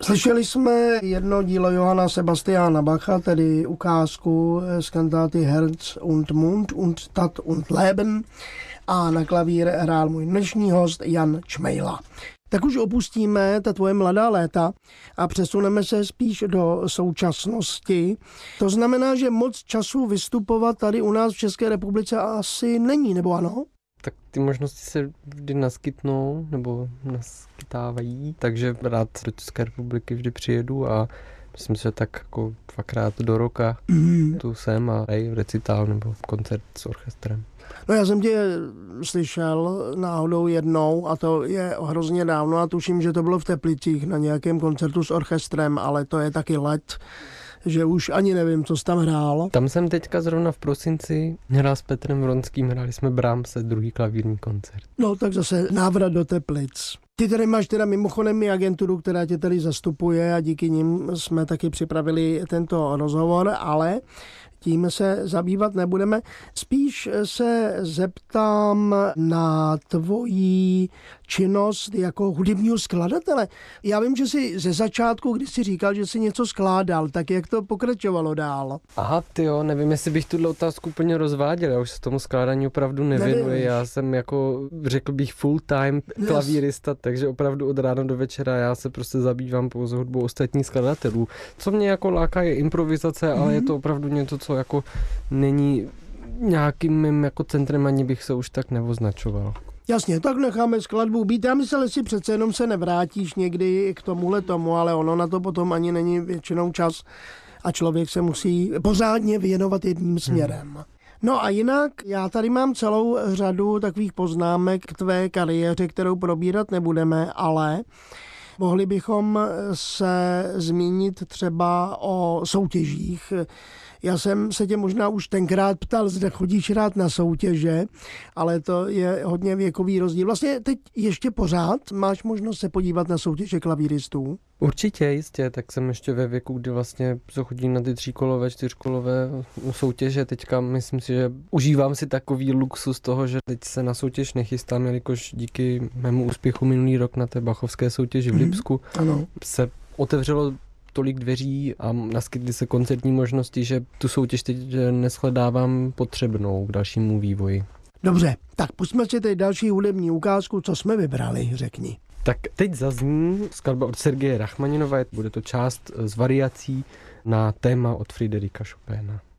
Slyšeli jsme jedno dílo Johanna Sebastiana Bacha, tedy ukázku z kantáty Herz und Mund und Stadt und Leben, a na klavír hrál můj dnešní host Jan Čmejla. Tak už opustíme ta tvoje mladá léta a přesuneme se spíš do současnosti. To znamená, že moc času vystupovat tady u nás v České republice asi není, nebo ano? Tak ty možnosti se vždy naskytnou nebo naskytávají, takže rád do České republiky vždy přijedu a myslím si, že tak jako 2krát do roka tu jsem a recitál nebo koncert s orchestrem. No já jsem tě slyšel náhodou jednou a to je hrozně dávno a tuším, že to bylo v Teplicích na nějakém koncertu s orchestrem, ale to je taky let, že už ani nevím, co jsi tam hrál. Tam jsem teďka zrovna v prosinci hrál s Petrem Vronským, hráli jsme Brahmse, druhý klavírní koncert. No tak zase návrat do Teplic. Ty tady máš teda mimochodem i agenturu, která tě tady zastupuje a díky nim jsme taky připravili tento rozhovor, ale tím se zabývat nebudeme. Spíš se zeptám na tvoji činnost jako hudebního skladatele. Já vím, že jsi ze začátku, když jsi říkal, že jsi něco skládal, tak jak to pokračovalo dál? Aha, tyjo, nevím, jestli bych tuhle otázku úplně rozváděl, já už se tomu skládání opravdu nevěnuji. Já jsem jako, řekl bych, full-time klavírista, takže opravdu od rána do večera já se prostě zabývám pouze hudbou ostatních skladatelů. Co mě jako láká je improvizace, ale je to opravdu něco, co jako není nějakým mým jako centrem, ani bych se už tak neoznačoval. Jasně, tak necháme skladbu být. Já myslel, že si přece jenom se nevrátíš někdy k tomuhle tomu, ale ono na to potom ani není většinou čas a člověk se musí pořádně věnovat jedním směrem. No a jinak, já tady mám celou řadu takových poznámek k tvé kariéře, kterou probírat nebudeme, ale mohli bychom se zmínit třeba o soutěžích. Já jsem se tě možná už tenkrát ptal, zda chodíš rád na soutěže, ale to je hodně věkový rozdíl. Vlastně teď ještě pořád máš možnost se podívat na soutěže klavíristů? Určitě, jistě, tak jsem ještě ve věku, kdy vlastně chodím na ty 3kolové, 4kolové soutěže. Teďka myslím si, že užívám si takový luxus toho, že teď se na soutěž nechystám, jelikož díky mému úspěchu minulý rok na té bachovské soutěži v Lipsku se otevřelo tolik dveří a naskytly se koncertní možnosti, že tu soutěž teď neshledávám potřebnou k dalšímu vývoji. Dobře, tak pustíme si teď další hudební ukázku, co jsme vybrali, řekni. Tak teď zazní skladba od Sergeje Rachmaninova, bude to část z variací na téma od Friderika Chopina.